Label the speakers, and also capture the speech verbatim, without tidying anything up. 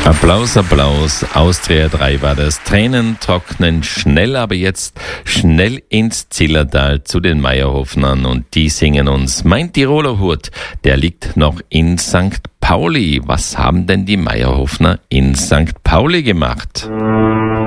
Speaker 1: Applaus, Applaus. Austria drei war das. Tränen trocknen schnell, aber jetzt schnell ins Zillertal zu den Meierhofnern und die singen uns Mein Tiroler Hut. Der liegt noch in Sankt Pauli. Was haben denn die Meierhofner in Sankt Pauli gemacht?